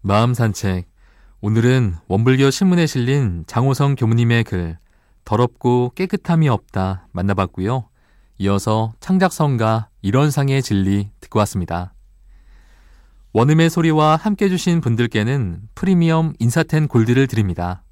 마음 산책. 오늘은 원불교 신문에 실린 장호성 교무님의 글 더럽고 깨끗함이 없다 만나봤고요. 이어서 창작성가 이런상의 진리 듣고 왔습니다. 원음의 소리와 함께 해주신 분들께는 프리미엄 인사텐 골드를 드립니다.